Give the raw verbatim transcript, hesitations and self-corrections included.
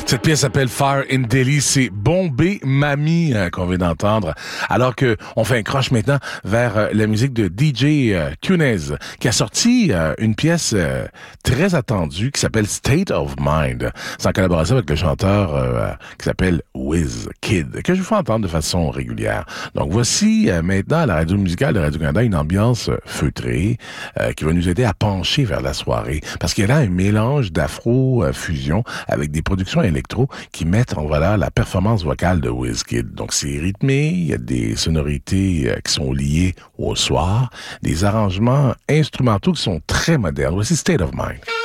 Cette pièce s'appelle Fire in Delhi. C'est Bombay Mami euh, qu'on vient d'entendre. Alors que on fait un croche maintenant vers euh, la musique de D J euh, Kunez, qui a sorti euh, une pièce euh, très attendue qui s'appelle State of Mind. C'est en collaboration avec le chanteur euh, qui s'appelle WizKid, que je vous fais entendre de façon régulière. Donc voici euh, maintenant à la radio musicale de Radio-Canada une ambiance euh, feutrée euh, qui va nous aider à pencher vers la soirée. Parce qu'il y a là un mélange d'afro-fusion avec des productions électro qui mettent en valeur la performance vocale de WizKid. Donc c'est rythmé, il y a des sonorités euh, qui sont liées au soir, des arrangements instrumentaux qui sont très modernes. Voici State of Mind.